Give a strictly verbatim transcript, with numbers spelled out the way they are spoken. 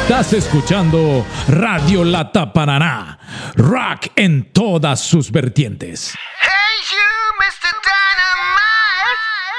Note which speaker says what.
Speaker 1: Estás escuchando Radio Lata Paraná, rock en todas sus vertientes.
Speaker 2: Hey you, mister Dynamite.